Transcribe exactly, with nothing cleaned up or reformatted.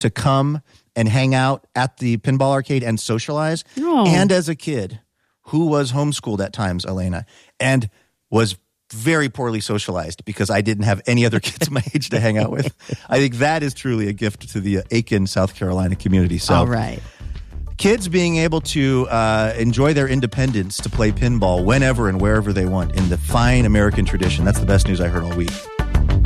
to come and hang out at the pinball arcade and socialize. Oh. And as a kid who was homeschooled at times, Elena, and was very poorly socialized because I didn't have any other kids my age to hang out with. I think that is truly a gift to the Aiken, South Carolina community. So, all right. Kids being able to uh, enjoy their independence to play pinball whenever and wherever they want in the fine American tradition. That's the best news I heard all week.